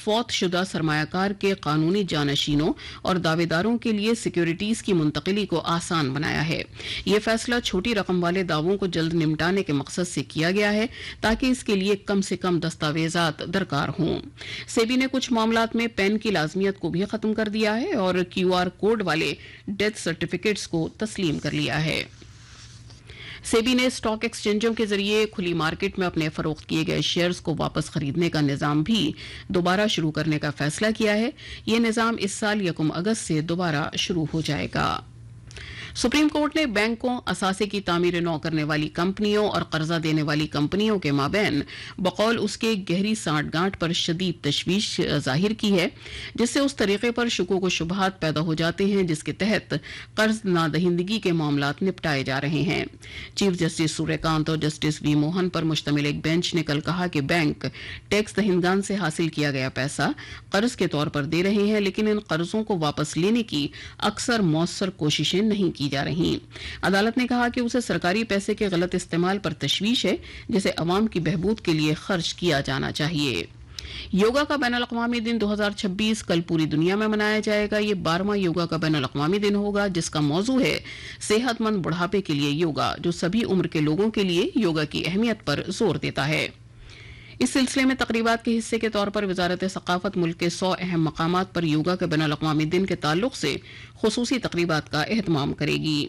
فوت شدہ سرمایہ کار کے قانونی جانشینوں اور دعویداروں کے لیے سیکیورٹیز کی منتقلی کو آسان بنایا ہے۔ یہ فیصلہ چھوٹی رقم والے دعووں کو جلد نمٹانے کے مقصد سے کیا گیا ہے تاکہ اس کے لیے کم سے کم دستاویزات درکار ہوں۔ سیبی نے کچھ معاملات میں پین کی لازمیت کو بھی ختم کر دیا ہے اور کیو آر کوڈ والے ڈیتھ سرٹیفکیٹس کو تسلیم کر لیا ہے۔ سیبی نے اسٹاک ایکسچینجوں کے ذریعے کھلی مارکیٹ میں اپنے فروخت کیے گئے شیئرز کو واپس خریدنے کا نظام بھی دوبارہ شروع کرنے کا فیصلہ کیا ہے۔ یہ نظام اس سال 1 اگست سے دوبارہ شروع ہو جائے گا۔ سپریم کورٹ نے بینکوں، اثاثے کی تعمیر نو کرنے والی کمپنیوں اور قرضہ دینے والی کمپنیوں کے مابین بقول اس کے گہری سانٹھ گانٹھ پر شدید تشویش ظاہر کی ہے، جس سے اس طریقے پر شکوک و شبہات پیدا ہو جاتے ہیں جس کے تحت قرض نہ دہندگی کے معاملات نپٹائے جا رہے ہیں۔ چیف جسٹس سوریہ کانت اور جسٹس وی موہن پر مشتمل ایک بینچ نے کل کہا کہ بینک ٹیکس دہندگان سے حاصل کیا گیا پیسہ قرض کے طور پر دے رہے ہیں، لیکن ان قرضوں کو واپس لینے کی اکثر مؤثر کوششیں نہیں کی جا رہی۔ عدالت نے کہا کہ اسے سرکاری پیسے کے غلط استعمال پر تشویش ہے جسے عوام کی بہبود کے لیے خرچ کیا جانا چاہیے۔ یوگا کا بین الاقوامی دن 2026 کل پوری دنیا میں منایا جائے گا۔ یہ 12واں یوگا کا بین الاقوامی دن ہوگا جس کا موضوع ہے صحت مند بڑھاپے کے لیے یوگا، جو سبھی عمر کے لوگوں کے لیے یوگا کی اہمیت پر زور دیتا ہے۔ اس سلسلے میں تقریبات کے حصے کے طور پر وزارت ثقافت ملک کے 100 اہم مقامات پر یوگا کے بین الاقوامی دن کے تعلق سے خصوصی تقریبات کا اہتمام کرے گی۔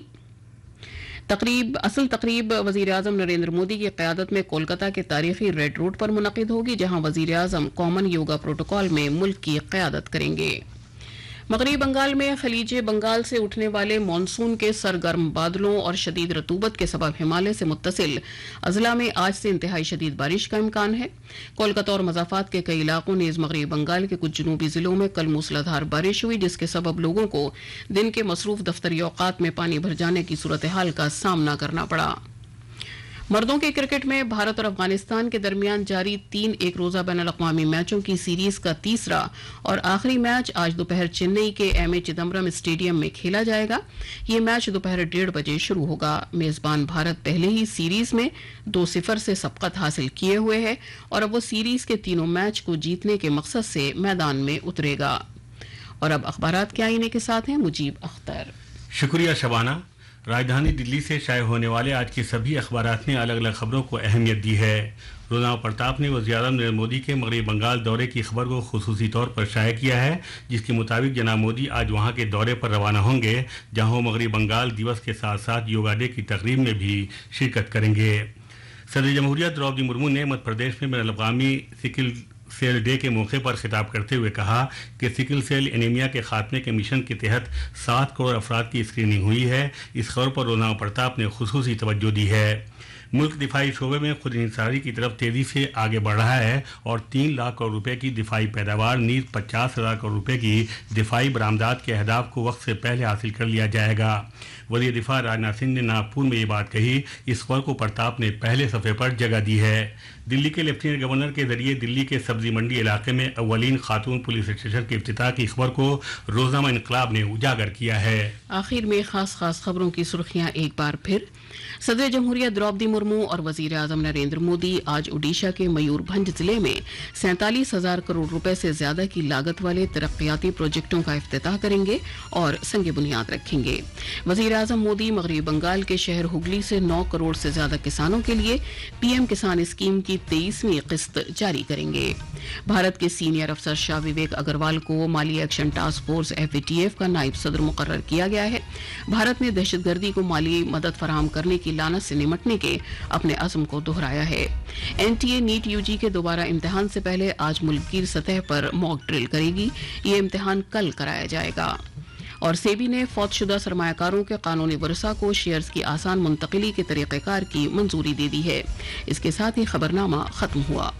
اصل تقریب وزیر اعظم نریندر مودی کی قیادت میں کولکتہ کے تاریخی ریڈ روڈ پر منعقد ہوگی، جہاں وزیر اعظم کامن یوگا پروٹوکول میں ملک کی قیادت کریں گے۔ مغربی بنگال میں خلیج بنگال سے اٹھنے والے مانسون کے سرگرم بادلوں اور شدید رطوبت کے سبب ہمالیہ سے متصل اضلاع میں آج سے انتہائی شدید بارش کا امکان ہے۔ کولکتہ اور مضافات کے کئی علاقوں نیز مغربی بنگال کے کچھ جنوبی ضلعوں میں کل موسلادھار بارش ہوئی، جس کے سبب لوگوں کو دن کے مصروف دفتری اوقات میں پانی بھر جانے کی صورتحال کا سامنا کرنا پڑا۔ مردوں کے کرکٹ میں بھارت اور افغانستان کے درمیان جاری 3 ایک روزہ بین الاقوامی میچوں کی سیریز کا تیسرا اور آخری میچ آج دوپہر چنئی کے ایم اے چدمبرم اسٹیڈیم میں کھیلا جائے گا۔ یہ میچ دوپہر 1:30 بجے شروع ہوگا۔ میزبان بھارت پہلے ہی سیریز میں 2-0 سے سبقت حاصل کیے ہوئے ہے اور اب وہ سیریز کے تینوں میچ کو جیتنے کے مقصد سے میدان میں اترے گا۔ اور اب اخبارات کے آئینے کے ساتھ ہیں مجیب اختر۔ شکریہ شبانہ۔ راجدھانی دلی سے شائع ہونے والے آج کے سبھی اخبارات نے الگ الگ خبروں کو اہمیت دی ہے۔ روزنامہ پرتاپ نے وزیر اعظم نریندر مودی کے مغربی بنگال دورے کی خبر کو خصوصی طور پر شائع کیا ہے، جس کے مطابق جناب مودی آج وہاں کے دورے پر روانہ ہوں گے، جہاں وہ مغربی بنگال دیوس کے ساتھ ساتھ یوگا ڈے کی تقریب میں بھی شرکت کریں گے۔ صدر جمہوریہ دروپدی مرمو نے مدھیہ پردیش میں بین الاقوامی سکل سیل ڈے کے موقع پر خطاب کرتے ہوئے کہا کہ سکل سیل انیمیا کے خاتمے کے مشن کے تحت 7 کروڑ افراد کی اسکریننگ ہوئی ہے۔ اس خبر پر روزنامہ پرتاپ نے خصوصی توجہ دی ہے۔ ملک دفاعی شعبے میں خود انحصاری کی طرف تیزی سے آگے بڑھ رہا ہے اور 3 لاکھ کروڑ روپے کی دفاعی پیداوار نیز 50,000 کروڑ روپے کی دفاعی برآمدات کے اہداف کو وقت سے پہلے حاصل کر لیا جائے گا۔ وزیر دفاع راجناتھ سنگھ نے ناگپور میں یہ بات کہی۔ اس خبر کو پرتاپ نے پہلے صفحے پر جگہ دی ہے۔ دلی کے لیفٹیننٹ گورنر کے ذریعے دلی کے سبزی منڈی علاقے میں اولین خاتون پولیس اسٹیشن کے افتتاح کی خبر کو روزنامہ انقلاب نے اجاگر کیا ہے۔ آخر میں خاص خبروں کی سرخیاں ایک بار پھر۔ صدر جمہوریہ دروپدی مرمو اور وزیر اعظم نریندر مودی آج اوڈیشہ کے میور بھنج ضلع میں 47,000 کروڑ روپے سے زیادہ کی لاگت والے ترقیاتی پروجیکٹوں کا افتتاح کریں گے اور سنگ بنیاد رکھیں گے۔ وزیر اعظم مودی مغربی بنگال کے شہر ہگلی سے 9 کروڑ سے زیادہ کسانوں کے لیے پی ایم کسان اسکیم کی 23ویں قسط جاری کریں گے۔ بھارت کے سینئر افسر شاہ وویک اگروال کو مالی ایکشن ٹاسک فورس FATF کا نائب صدر مقرر کیا گیا ہے۔ بھارت نے دہشت گردی کو مالی مدد فراہم کرنے کی لعنت سے نمٹنے کے اپنے عزم کو دہرایا ہے۔ NTA نیٹ UG کے دوبارہ امتحان سے پہلے آج ملک گیر سطح پر موک ڈرل کرے گی۔ یہ امتحان کل کرایا جائے گا۔ اور سیبی نے فوت شدہ سرمایہ کاروں کے قانونی ورثاء کو شیئرز کی آسان منتقلی کے طریقہ کار کی منظوری دے دی ہے۔ اس کے ساتھ ہی خبرنامہ ختم ہوا۔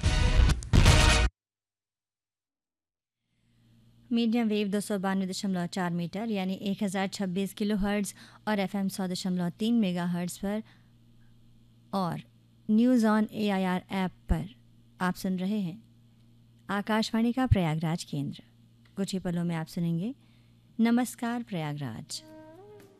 میڈیم ویو 292.4 میٹر یعنی 1026 کلو ہرٹز اور FM 100.3 میگا ہرٹز پر اور نیوز آن AIR ایپ پر آپ سن رہے ہیں آکاشوانی کا پریاگ راج کیندر۔ کچھ ہی پلوں میں آپ سنیں گے نمسکار پریاگ راج۔